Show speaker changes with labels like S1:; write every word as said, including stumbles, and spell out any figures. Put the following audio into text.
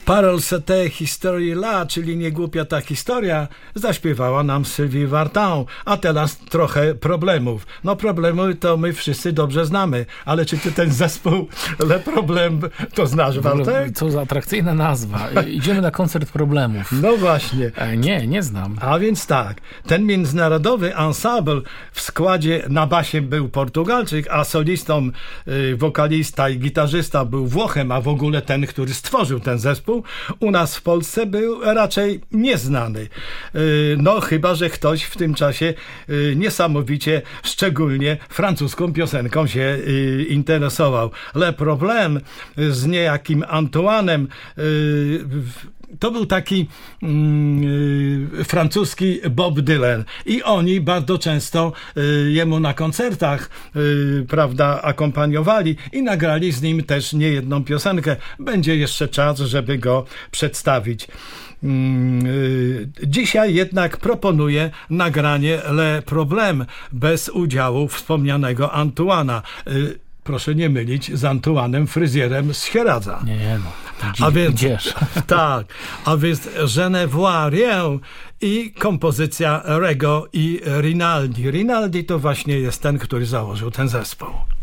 S1: Parole c'était historii la, czyli nie głupia ta historia, zaśpiewała nam Sylvie Vartan. A teraz trochę problemów. No problemy to my wszyscy dobrze znamy, ale czy ty ten zespół Le Problem to znasz, Walter?
S2: Co za atrakcyjna nazwa. Idziemy na koncert problemów.
S1: No właśnie.
S2: E, nie, nie znam.
S1: A więc tak, ten międzynarodowy ensemble w składzie na basie był Portugalczyk, a solistą, y, wokalista i gitarzysta był Włochem, a w ogóle ten, który stworzył ten zespół, u nas w Polsce był raczej nieznany. No chyba, że ktoś w tym czasie niesamowicie, szczególnie francuską piosenką się interesował. Le Problem z niejakim Antoine'em, to był taki mm, francuski Bob Dylan i oni bardzo często y, jemu na koncertach y, prawda, akompaniowali i nagrali z nim też niejedną piosenkę. Będzie jeszcze czas, żeby go przedstawić. Dzisiaj jednak proponuję nagranie Le Problem bez udziału wspomnianego Antoine'a. Proszę nie mylić z Antoine'em fryzjerem z Sieradza.
S2: Nie, nie no. Gdzie,
S1: a więc,
S2: gdzież?
S1: Tak, a więc Je ne vois rien i kompozycja Rego i Rinaldi. Rinaldi to właśnie jest ten, który założył ten zespół.